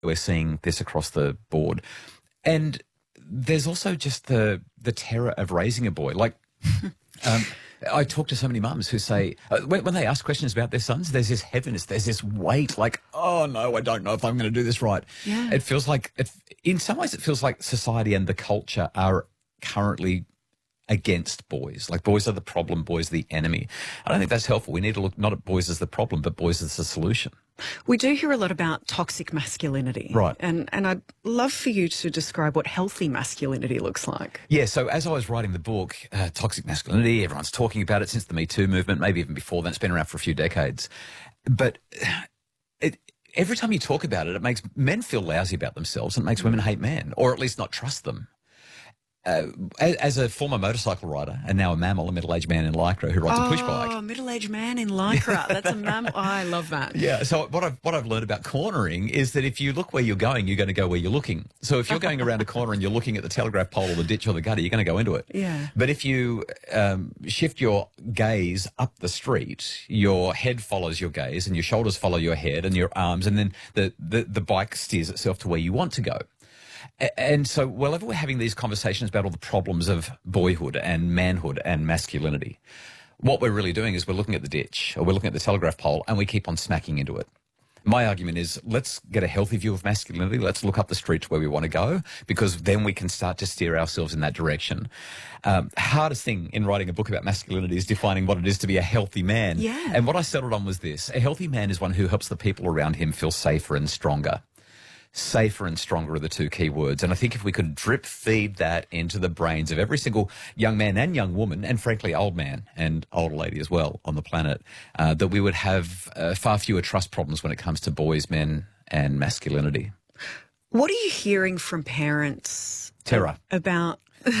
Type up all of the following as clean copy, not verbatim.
We're seeing this across the board. And there's also just the terror of raising a boy. Like, I talk to so many mums who say, when they ask questions about their sons, there's this heaviness, there's this weight, like, oh no, I don't know if I'm going to do this right. Yeah. It feels like, in some ways, it feels like society and the culture are currently against boys. Like, boys are the problem, boys are the enemy. I don't think that's helpful. We need to look not at boys as the problem, but boys as the solution. We do hear a lot about toxic masculinity. Right. And I'd love for you to describe what healthy masculinity looks like. Yeah, so as I was writing the book, Toxic Masculinity, everyone's talking about it since the Me Too movement, maybe even before then. It's been around for a few decades. But every time you talk about it, it makes men feel lousy about themselves and it makes women hate men, or at least not trust them. As a former motorcycle rider and now a mammal, a middle-aged man in Lycra who rides a push bike. Oh, middle-aged man in Lycra. That's a mammal. Oh, I love that. Yeah, so what I've learned about cornering is that if you look where you're going to go where you're looking. So if you're going around a corner and you're looking at the telegraph pole or the ditch or the gutter, you're going to go into it. Yeah. But if you shift your gaze up the street, your head follows your gaze and your shoulders follow your head and your arms, and then the bike steers itself to where you want to go. And so whenever we're having these conversations about all the problems of boyhood and manhood and masculinity, what we're really doing is we're looking at the ditch or we're looking at the telegraph pole and we keep on smacking into it. My argument is let's get a healthy view of masculinity. Let's look up the street to where we want to go, because then we can start to steer ourselves in that direction. Hardest thing in writing a book about masculinity is defining what it is to be a healthy man. Yeah. And what I settled on was this. A healthy man is one who helps the people around him feel safer and stronger. Safer and stronger are the two key words. And I think if we could drip feed that into the brains of every single young man and young woman, and frankly, old man and old lady as well on the planet, that we would have far fewer trust problems when it comes to boys, men and masculinity. What are you hearing from parents? Terror. About...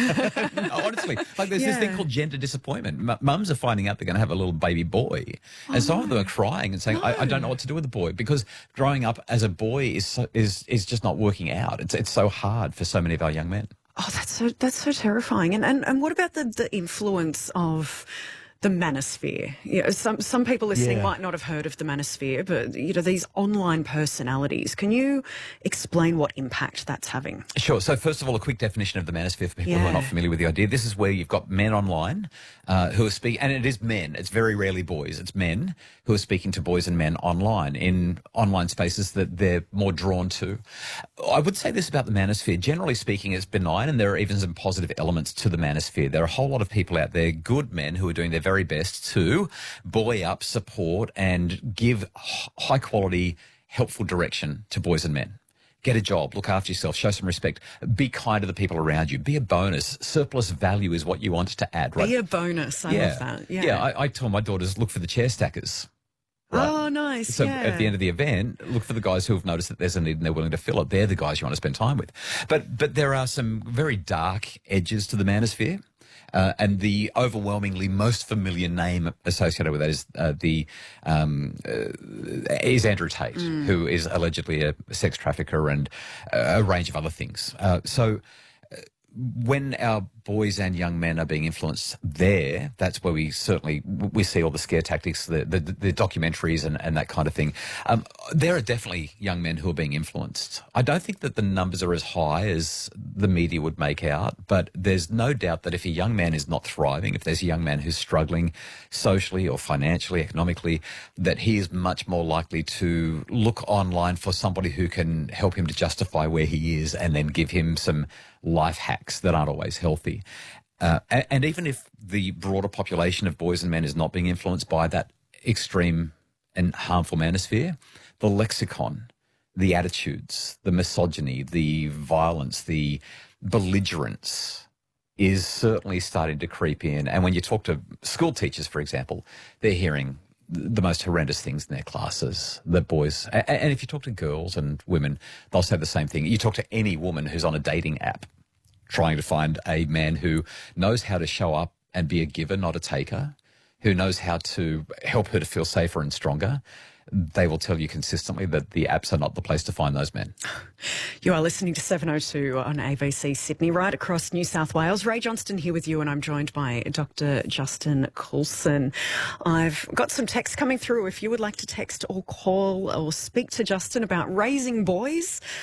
No, honestly, like there's this thing called gender disappointment. Mums are finding out they're going to have a little baby boy, and some of them are crying and saying, I don't know what to do with the boy, because growing up as a boy is just not working out. It's so hard for so many of our young men. Oh, that's so terrifying. And what about the influence of the manosphere? You know, some people listening might not have heard of the manosphere, but you know, these online personalities. Can you explain what impact that's having? Sure. So first of all, a quick definition of the manosphere for people who are not familiar with the idea. This is where you've got men online who are speaking, and it is men. It's very rarely boys. It's men who are speaking to boys and men online in online spaces that they're more drawn to. I would say this about the manosphere. Generally speaking, it's benign, and there are even some positive elements to the manosphere. There are a whole lot of people out there, good men, who are doing their very best to buoy up, support, and give high-quality, helpful direction to boys and men. Get a job, look after yourself, show some respect, be kind to the people around you, be a bonus. Surplus value is what you want to add, right? Be a bonus. I love that. Yeah. Yeah, I tell my daughters, look for the chair stackers. Right? Oh, nice. So at the end of the event, look for the guys who have noticed that there's a need and they're willing to fill it. They're the guys you want to spend time with. But there are some very dark edges to the manosphere. And the overwhelmingly most familiar name associated with that is Andrew Tate, who is allegedly a sex trafficker and a range of other things. So when our boys and young men are being influenced there, that's where we see all the scare tactics, the documentaries and that kind of thing. There are definitely young men who are being influenced. I don't think that the numbers are as high as the media would make out, but there's no doubt that if a young man is not thriving, if there's a young man who's struggling socially or financially, economically, that he is much more likely to look online for somebody who can help him to justify where he is and then give him some life hacks that aren't always healthy. And even if the broader population of boys and men is not being influenced by that extreme and harmful manosphere, the lexicon, the attitudes, the misogyny, the violence, the belligerence is certainly starting to creep in. And when you talk to school teachers, for example, they're hearing the most horrendous things in their classes, the boys. And if you talk to girls and women, they'll say the same thing. You talk to any woman who's on a dating app trying to find a man who knows how to show up and be a giver, not a taker, who knows how to help her to feel safer and stronger. they will tell you consistently that the apps are not the place to find those men. You are listening to 702 on ABC Sydney, right across New South Wales. Ray Johnston here with you, and I'm joined by Dr. Justin Coulson. I've got some text coming through. If you would like to text or call or speak to Justin about raising boys,